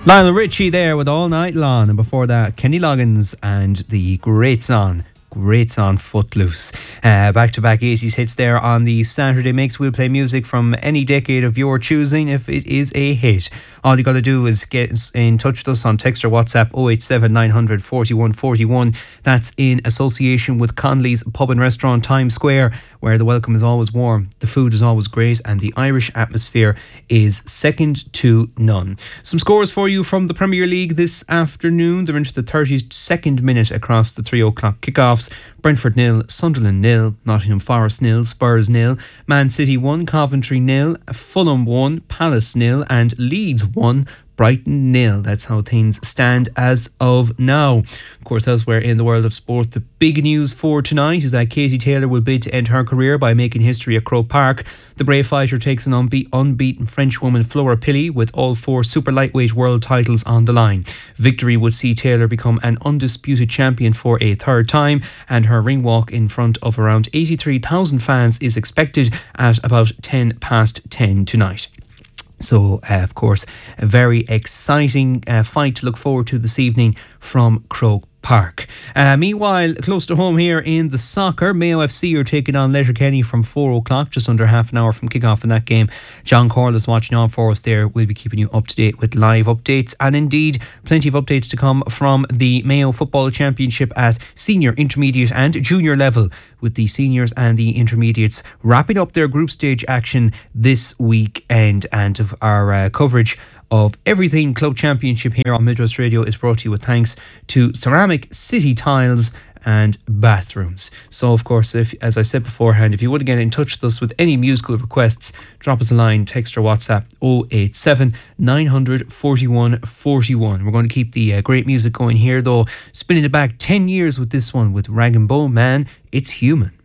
Lionel Richie there with All Night Long, and before that Kenny Loggins and the great song Footloose. Back to back 80s hits there on the Saturday Mix. We'll play music from any decade of your choosing if it is a hit. All you got to do is get in touch with us on text or WhatsApp 087 900 41 41. That's in association with Conley's Pub and Restaurant, Times Square, where the welcome is always warm, the food is always great, and the Irish atmosphere is second to none. Some scores for you from the Premier League this afternoon. They're into the 32nd minute across the 3 o'clock kickoffs. Brentford 0, Sunderland 0, Nottingham Forest 0, Spurs 0, Man City 1, Coventry 0, Fulham 1, Palace 0, and Leeds 1, Brighton 0. That's how things stand as of now. Of course, elsewhere in the world of sport, the big news for tonight is that Katie Taylor will bid to end her career by making history at Croke Park. The brave fighter takes an unbeaten French woman Flora Pilly with all 4 super lightweight world titles on the line. Victory would see Taylor become an undisputed champion for a third time, and her ring walk in front of around 83,000 fans is expected at about 10 past 10 tonight. So, of course, a very exciting fight to look forward to this evening from Croke Park. Meanwhile, close to home here in the soccer, Mayo FC are taking on Letterkenny from 4 o'clock, just under half an hour from kick-off in that game. John Corliss watching on for us there. We'll be keeping you up to date with live updates, and indeed plenty of updates to come from the Mayo Football Championship at senior, intermediate and junior level, with the seniors and the intermediates wrapping up their group stage action this weekend. And of our coverage of everything club championship here on Midwest Radio is brought to you with thanks to Ceramic City Tiles and Bathrooms. So, of course, if, as I said beforehand, if you want to get in touch with us with any musical requests, drop us a line, text or WhatsApp 087 900 41 41. We're going to keep the great music going here, though, spinning it back 10 years with this one with Rag and Bone Man, It's Human.